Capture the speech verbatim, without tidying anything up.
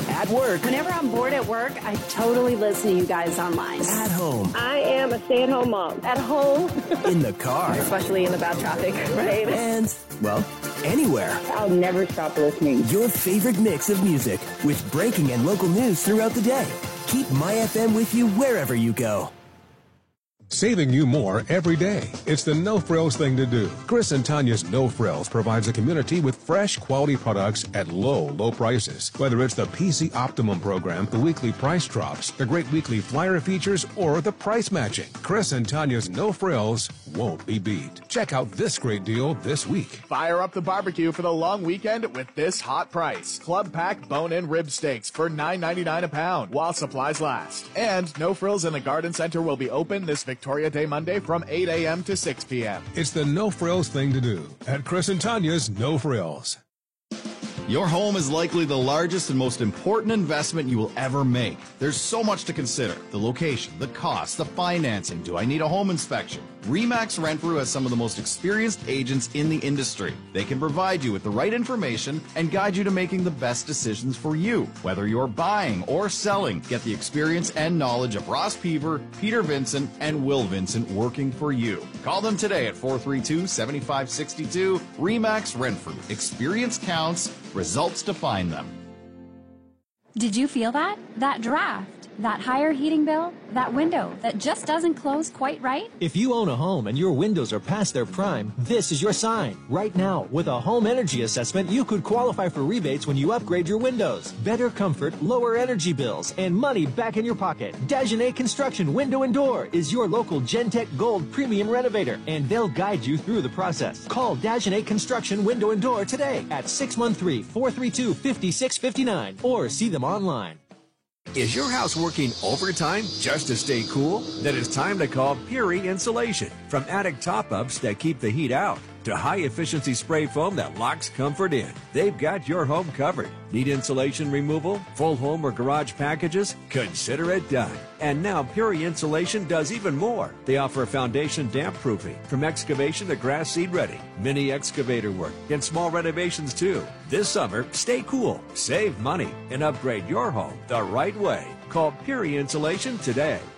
At work. Whenever I'm bored at work, I totally listen to you guys online. At home. I am a stay-at-home mom. At home. In the car. Especially in the bad traffic, right? And, well, anywhere. I'll never stop listening. Your favorite mix of music with breaking and local news throughout the day. Keep My F M with you wherever you go. Saving you more every day. It's the No Frills thing to do. Chris and Tanya's No Frills provides a community with fresh, quality products at low, low prices. Whether it's the P C Optimum program, the weekly price drops, the great weekly flyer features, or the price matching, Chris and Tanya's No Frills won't be beat. Check out this great deal this week. Fire up the barbecue for the long weekend with this hot price. Club Pack bone-in rib steaks for nine ninety-nine a pound while supplies last. And No Frills in the Garden Center will be open this Victoria Day Monday from eight a.m. to six p.m. It's the No Frills thing to do at Chris and Tanya's No Frills. Your home is likely the largest and most important investment you will ever make. There's so much to consider. The location, the cost, the financing. Do I need a home inspection? RE/MAX Renfrew has some of the most experienced agents in the industry. They can provide you with the right information and guide you to making the best decisions for you. Whether you're buying or selling, get the experience and knowledge of Ross Peaver, Peter Vincent, and Will Vincent working for you. Call them today at four three two, seven five six two. RE/MAX Renfrew. Experience counts. Results define them. Did you feel that? That draft? That higher heating bill? That window that just doesn't close quite right? If you own a home and your windows are past their prime, this is your sign. Right now, with a home energy assessment, you could qualify for rebates when you upgrade your windows. Better comfort, lower energy bills, and money back in your pocket. Dagenet Construction Window and Door is your local Gentech Gold Premium Renovator, and they'll guide you through the process. Call Dagenet Construction Window and Door today at six one three, four three two, five six five nine or see them online. Is your house working overtime just to stay cool? Then it's time to call Puri Insulation. From attic top-ups that keep the heat out to high-efficiency spray foam that locks comfort in, they've got your home covered. Need insulation removal, full home or garage packages? Consider it done. And now Puri Insulation does even more. They offer foundation damp proofing, from excavation to grass seed ready, mini excavator work, and small renovations too. This summer, stay cool, save money, and upgrade your home the right way. Call Puri Insulation today.